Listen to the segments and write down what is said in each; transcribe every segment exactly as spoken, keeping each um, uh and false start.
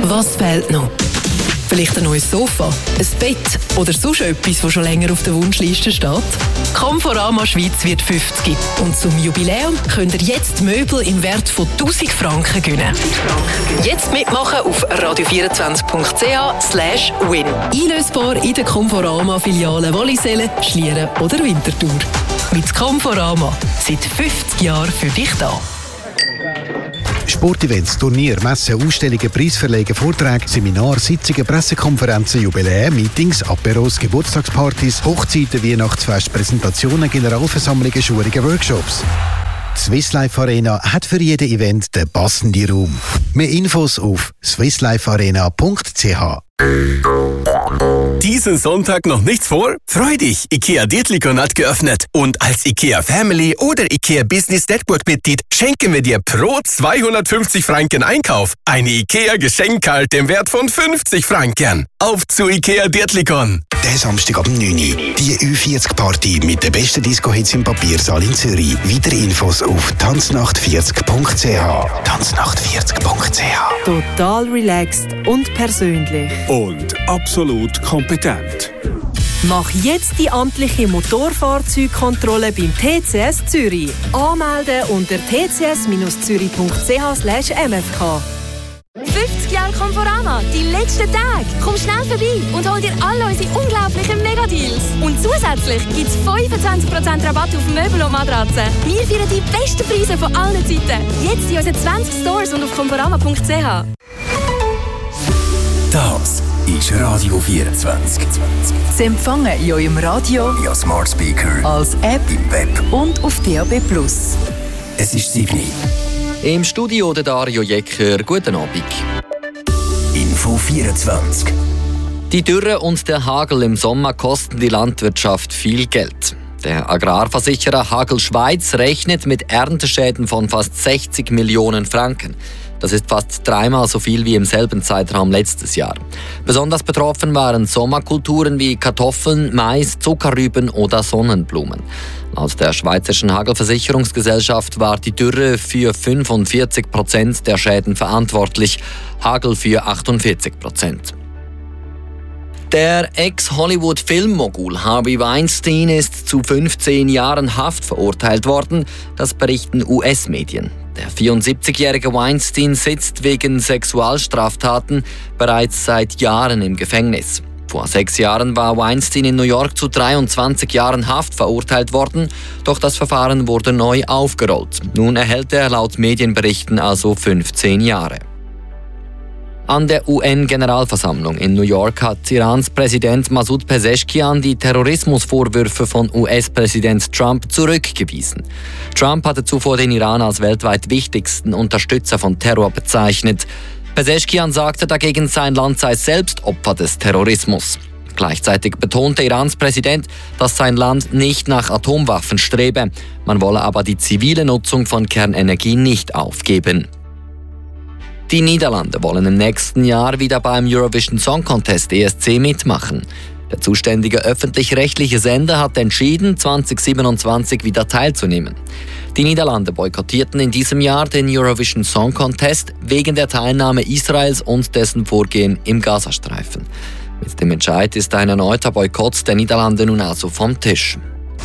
Was fehlt noch? Vielleicht ein neues Sofa, ein Bett oder sonst etwas, das schon länger auf der Wunschliste steht? Conforama Schweiz wird fünfzig und zum Jubiläum könnt ihr jetzt Möbel im Wert von tausend Franken gewinnen. Jetzt mitmachen auf radio vierundzwanzig punkt c h slash win. Einlösbar in der Conforama-Filiale Wallisellen, Schlieren oder Winterthur. Mit Conforama seit fünfzig Jahren für dich da. Sportevents, Turnier, Messen, Ausstellungen, Preisverlegen, Vorträge, Seminare, Sitzungen, Pressekonferenzen, Jubiläen, Meetings, Aperos, Geburtstagspartys, Hochzeiten, Weihnachtsfest, Präsentationen, Generalversammlungen, Schulungen, Workshops. Die Swiss Life Arena hat für jedes Event den passenden Raum. Mehr Infos auf swiss life arena punkt c h. Diesen Sonntag noch nichts vor? Freu dich! IKEA Dietlikon hat geöffnet. Und als IKEA Family oder IKEA Business Network Mitglied schenken wir dir pro zweihundertfünfzig Franken Einkauf eine IKEA Geschenkkarte im Wert von fünfzig Franken. Auf zu IKEA Dietlikon! Der Samstag ab neun Uhr. Die Ü vierzig Party mit den besten Disco-Hits im Papiersaal in Zürich. Weitere Infos auf tanznacht vierzig punkt c h. tanznacht vierzig punkt c h. Total relaxed und persönlich. Und absolut kompetent. Mach jetzt die amtliche Motorfahrzeugkontrolle beim T C S Zürich. Anmelden unter t c s zürich punkt c h slash m f k. fünfzig Jahre Conforama, die letzten Tage. Komm schnell vorbei und hol dir alle unsere unglaublichen Megadeals. Und zusätzlich gibt es fünfundzwanzig Prozent Rabatt auf Möbel und Matratzen. Wir feiern die besten Preise von allen Zeiten. Jetzt in unseren zwanzig Stores und auf conforama punkt c h. Das ist Radio vierundzwanzig. Sie empfangen in eurem Radio, via Smart Speaker, als App im Web und auf D A B plus. Es ist sieben. Im Studio der Dario Jecker. Guten Abend. Info vierundzwanzig. Die Dürre und der Hagel im Sommer kosten die Landwirtschaft viel Geld. Der Agrarversicherer Hagel Schweiz rechnet mit Ernteschäden von fast sechzig Millionen Franken. Das ist fast dreimal so viel wie im selben Zeitraum letztes Jahr. Besonders betroffen waren Sommerkulturen wie Kartoffeln, Mais, Zuckerrüben oder Sonnenblumen. Laut der Schweizerischen Hagelversicherungsgesellschaft war die Dürre für fünfundvierzig Prozent der Schäden verantwortlich, Hagel für achtundvierzig Prozent. Der Ex-Hollywood-Filmmogul Harvey Weinstein ist zu fünfzehn Jahren Haft verurteilt worden, das berichten U S-Medien. Der vierundsiebzigjährige Weinstein sitzt wegen Sexualstraftaten bereits seit Jahren im Gefängnis. Vor sechs Jahren war Weinstein in New York zu dreiundzwanzig Jahren Haft verurteilt worden, doch das Verfahren wurde neu aufgerollt. Nun erhält er laut Medienberichten also fünfzehn Jahre. An der U N-Generalversammlung in New York hat Irans Präsident Masoud Pezeshkian die Terrorismusvorwürfe von U S-Präsident Trump zurückgewiesen. Trump hatte zuvor den Iran als weltweit wichtigsten Unterstützer von Terror bezeichnet. Pezeshkian sagte dagegen, sein Land sei selbst Opfer des Terrorismus. Gleichzeitig betonte Irans Präsident, dass sein Land nicht nach Atomwaffen strebe. Man wolle aber die zivile Nutzung von Kernenergie nicht aufgeben. Die Niederlande wollen im nächsten Jahr wieder beim Eurovision Song Contest E S C mitmachen. Der zuständige öffentlich-rechtliche Sender hat entschieden, zwanzig siebenundzwanzig wieder teilzunehmen. Die Niederlande boykottierten in diesem Jahr den Eurovision Song Contest wegen der Teilnahme Israels und dessen Vorgehen im Gazastreifen. Mit dem Entscheid ist ein erneuter Boykott der Niederlande nun also vom Tisch.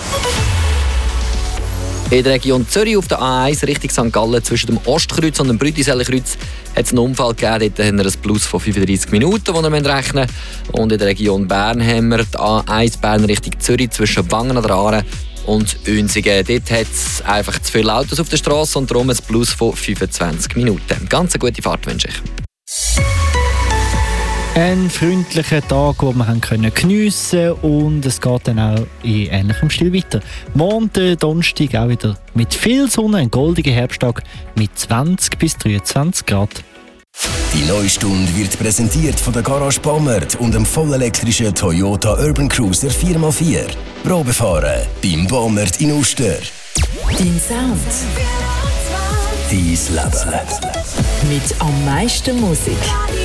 In der Region Zürich auf der A eins Richtung Sankt Gallen zwischen dem Ostkreuz und dem Brütisellenkreuz hat es einen Unfall gegeben. Dort haben wir ein Plus von fünfunddreissig Minuten, die wir rechnen müssen. Und in der Region Bern haben wir die A eins Bern Richtung Zürich zwischen Wangen an der Aare und Uenzingen. Dort hat es einfach zu viele Autos auf der Straße und darum ein Plus von fünfundzwanzig Minuten. Ganz eine gute Fahrt wünsche ich. Ein freundlicher Tag, den wir können geniessen können, und es geht dann auch in ähnlichem Stil weiter. Montag, Donnerstag auch wieder mit viel Sonne, ein goldiger Herbsttag mit zwanzig bis dreiundzwanzig Grad. Die neue Stunde wird präsentiert von der Garage Baumert und dem vollelektrischen Toyota Urban Cruiser vier mal vier. Probefahren beim Baumert in Uster. Dein Sound. Dein Leben. Mit am meisten Musik.